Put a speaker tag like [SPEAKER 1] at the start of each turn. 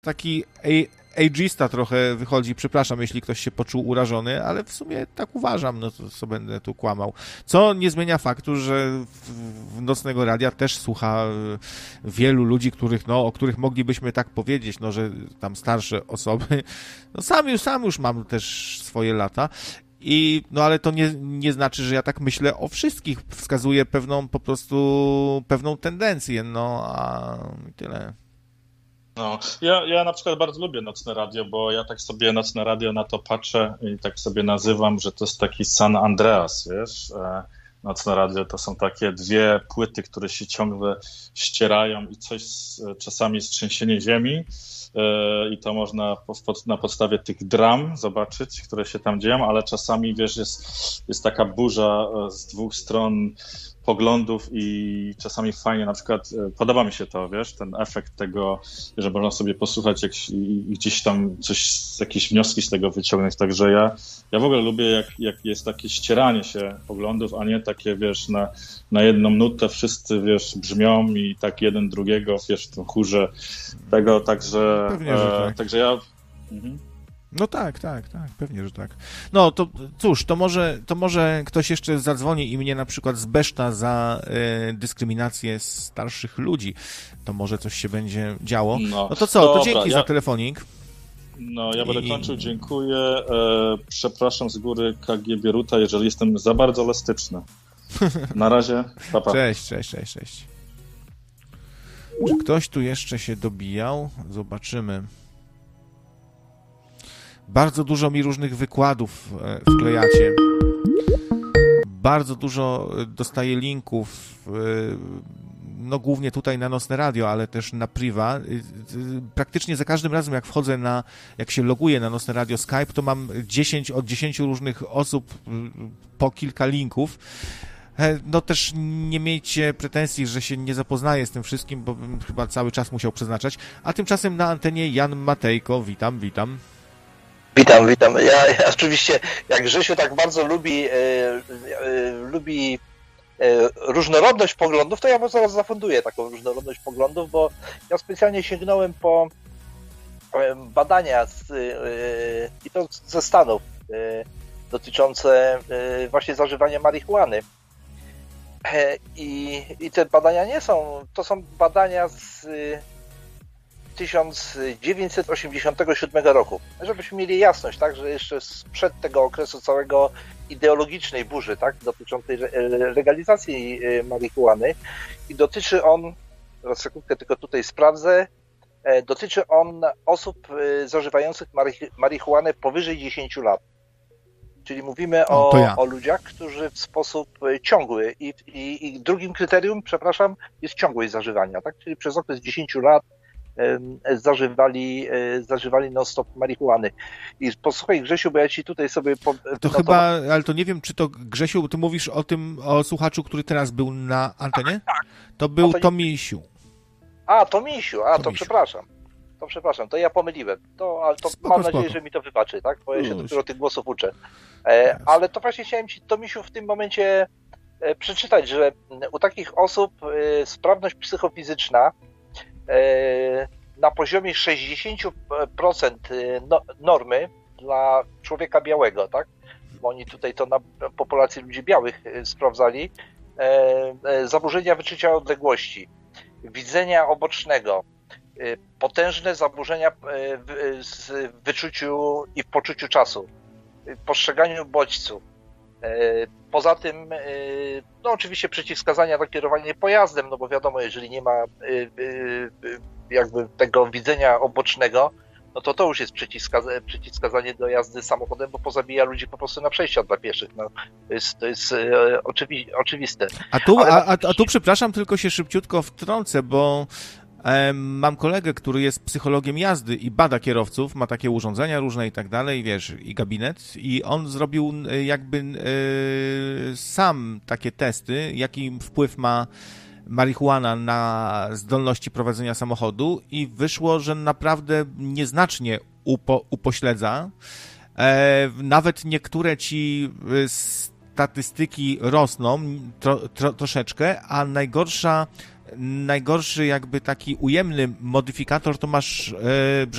[SPEAKER 1] taki ageista trochę wychodzi, przepraszam, jeśli ktoś się poczuł urażony, ale w sumie tak uważam, no to co będę tu kłamał. Co nie zmienia faktu, że w Nocnego Radia też słucha wielu ludzi, o których moglibyśmy tak powiedzieć, no, że tam starsze osoby, no sam już mam też swoje lata. No ale to nie znaczy, że ja tak myślę o wszystkich. Wskazuje pewną tendencję, no a tyle.
[SPEAKER 2] No, ja na przykład bardzo lubię Nocne Radio, bo ja tak sobie Nocne Radio na to patrzę i tak sobie nazywam, że to jest taki San Andreas, wiesz? Nocne Radio to są takie dwie płyty, które się ciągle ścierają i coś czasami jest trzęsienie ziemi i to można na podstawie tych dram zobaczyć, które się tam dzieją, ale czasami, wiesz, jest taka burza z dwóch stron poglądów i czasami fajnie, na przykład podoba mi się to, wiesz, ten efekt tego, że można sobie posłuchać i gdzieś tam jakieś wnioski z tego wyciągnąć, także ja w ogóle lubię, jak jest takie ścieranie się poglądów, a nie takie, wiesz, na jedną nutę wszyscy, wiesz, brzmią i tak jeden drugiego, wiesz, w tym chórze tego, także
[SPEAKER 1] pewnie, że tak.
[SPEAKER 2] Także ja...
[SPEAKER 1] No tak, pewnie, że tak. No to cóż, to może ktoś jeszcze zadzwoni i mnie na przykład zbeszta za dyskryminację starszych ludzi. To może coś się będzie działo. No to co,
[SPEAKER 2] dobra,
[SPEAKER 1] to dzięki za telefonik.
[SPEAKER 2] No, ja będę kończył, dziękuję. Przepraszam z góry KG Bieruta, jeżeli jestem za bardzo elastyczny. Na razie, pa, pa.
[SPEAKER 1] Cześć. Czy ktoś tu jeszcze się dobijał? Zobaczymy. Bardzo dużo mi różnych wykładów wklejacie. Bardzo dużo dostaję linków, no głównie tutaj na Nocne Radio, ale też na Priva. Praktycznie za każdym razem, jak się loguję na Nocne Radio Skype, to mam od 10 różnych osób po kilka linków. No też nie miejcie pretensji, że się nie zapoznaję z tym wszystkim, bo bym chyba cały czas musiał przeznaczać. A tymczasem na antenie Jan Matejko. Witam.
[SPEAKER 3] Witam. Ja oczywiście, jak Grzesiu tak bardzo lubi różnorodność poglądów, to ja mu zaraz zafunduję taką różnorodność poglądów, bo ja specjalnie sięgnąłem po badania i to ze Stanów dotyczące właśnie zażywania marihuany. I te badania to są badania z 1987 roku. Żebyśmy mieli jasność, tak, że jeszcze sprzed tego okresu całego ideologicznej burzy, tak, dotyczącej legalizacji marihuany i dotyczy on, teraz sekundkę tylko tutaj sprawdzę, dotyczy on osób zażywających marihuanę powyżej 10 lat. Czyli mówimy o ludziach, którzy w sposób ciągły i drugim kryterium, przepraszam, jest ciągłość zażywania, tak? Czyli przez okres 10 lat zażywali non-stop marihuany. I posłuchaj, Grzesiu, bo ja ci tutaj sobie...
[SPEAKER 1] ale to nie wiem, czy to, Grzesiu, ty mówisz o słuchaczu, który teraz był na antenie?
[SPEAKER 3] Tak.
[SPEAKER 1] To był Tomisiu.
[SPEAKER 3] Tomisiu, to przepraszam, to ja pomyliłem. Ale mam nadzieję, że mi to wybaczy, tak? Bo ja się dopiero tych głosów uczę. Ale to właśnie chciałem ci, Tomisiu, w tym momencie przeczytać, że u takich osób sprawność psychofizyczna na poziomie 60% normy dla człowieka białego, tak? Bo oni tutaj to na populacji ludzi białych sprawdzali. Zaburzenia wyczucia odległości, widzenia obocznego, potężne zaburzenia w wyczuciu i w poczuciu czasu, postrzeganiu bodźców. Poza tym, no oczywiście przeciwwskazania na kierowanie pojazdem, no bo wiadomo, jeżeli nie ma jakby tego widzenia obocznego, no to już jest przeciwwskazanie do jazdy samochodem, bo pozabija ludzi po prostu na przejściach dla pieszych. No, to jest oczywiste.
[SPEAKER 1] A tu przepraszam, tylko się szybciutko wtrącę, bo mam kolegę, który jest psychologiem jazdy i bada kierowców, ma takie urządzenia różne i tak dalej, wiesz, i gabinet, i on zrobił jakby sam takie testy, jaki wpływ ma marihuana na zdolności prowadzenia samochodu i wyszło, że naprawdę nieznacznie upośledza. Nawet niektóre ci statystyki rosną troszeczkę, a najgorszy jakby taki ujemny modyfikator to masz